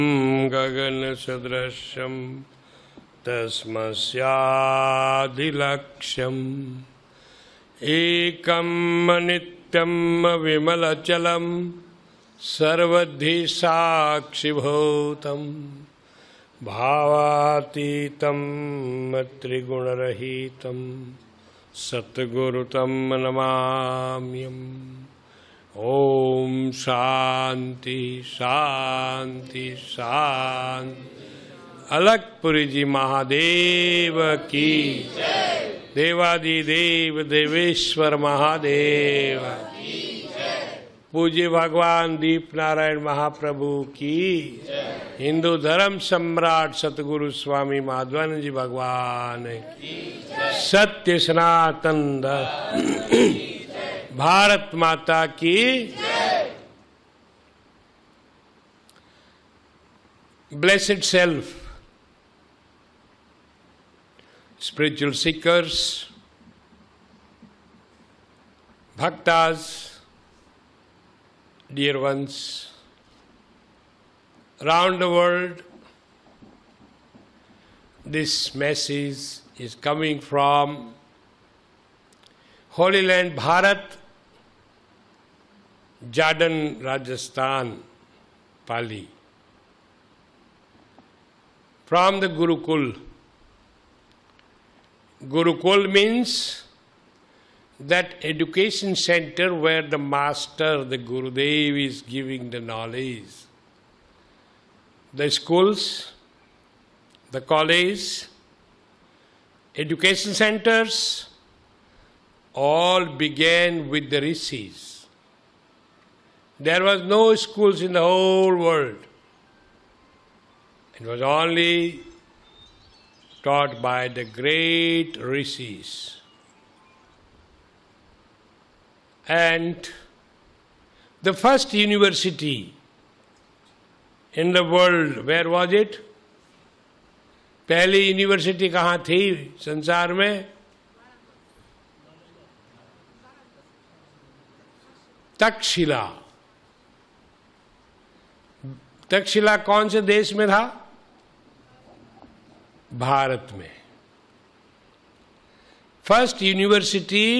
गगनसदृशं तस्मस्यादिलक्ष्यम् एकं नित्यं विमलचलं सर्वधि साक्षिभूतं भावातीतं त्रिगुणरहितं सद्गुरुतं नमाम्यहम्। ओम शांति शांति शांति। अलकपुरी जी महादेव की जय। देवादिदेव देवेश्वर महादेव की जय। पूज्य भगवान दीप नारायण महाप्रभु की जय। हिंदू धर्म सम्राट सतगुरु स्वामी माधवानंद जी भगवान की जय। सत्य सनातन भारत माता की जय। Blessed self, spiritual seekers, bhaktas, dear ones, around the world, this message is coming from Holy Land Bharat, Jharkhand, Rajasthan, Pali. From the Gurukul. Gurukul means that education center where the master, the Gurudev, is giving the knowledge. The schools, the college, education centers, all began with the rishis. There was no schools in the whole world. It was only taught by the great rishis. And the first university in the world, where was it? पहली university कहाँ थी संसार में? तक्षशिला। तक्षशिला कौन से देश में था? भारत में। First university